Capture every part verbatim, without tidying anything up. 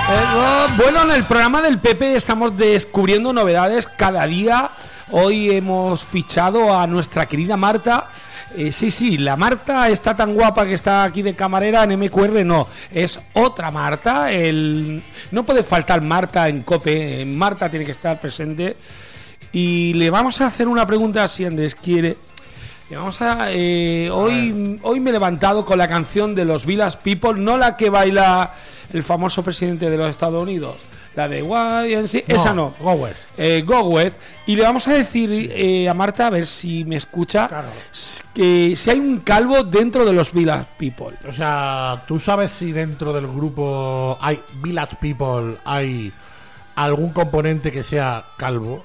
Eh, bueno, en el programa del Pepe estamos descubriendo novedades cada día. Hoy hemos fichado a nuestra querida Marta. Eh, sí, sí, la Marta está tan guapa que está aquí de camarera en M Q R, no, es otra Marta. El... No puede faltar Marta en COPE, Marta tiene que estar presente. Y le vamos a hacer una pregunta si Andrés quiere. Le vamos a, eh, hoy, hoy me he levantado con la canción de los Village People, no la que baila el famoso presidente de los Estados Unidos, la de Y M C A, no, esa no, Go West. Eh, Go West. Y le vamos a decir eh, a Marta, a ver si me escucha, Claro. que si hay un calvo dentro de los Village People. O sea, ¿tú sabes si dentro del grupo hay Village People, hay algún componente que sea calvo?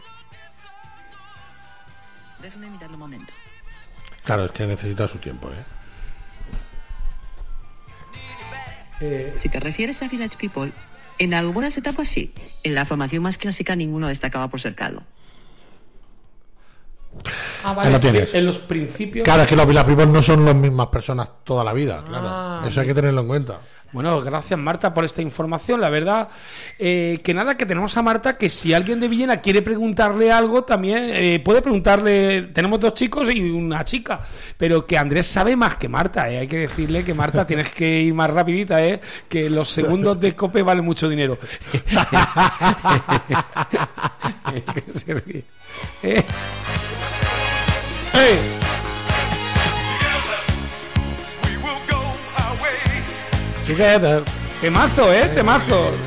Déjame mirarlo un momento. Claro, es que necesita su tiempo, ¿eh? Eh, Si te refieres a Village People, en algunas etapas sí. En la formación más clásica ninguno destacaba por ser calvo. ah, Ahí lo tienes. En los principios. Claro, es que los Village People no son las mismas personas toda la vida, claro. Ah, Eso hay que tenerlo en cuenta. Bueno, gracias Marta por esta información. La verdad, eh, que nada, que tenemos a Marta, que si alguien de Villena quiere preguntarle algo, también eh, puede preguntarle. Tenemos dos chicos y una chica, pero que Andrés sabe más que Marta, eh. Hay que decirle que Marta tienes que ir más rapidita, eh, que los segundos de COPE valen mucho dinero. Se ríe. Eh. ¡Ey! Together. Temazo, eh, temazo.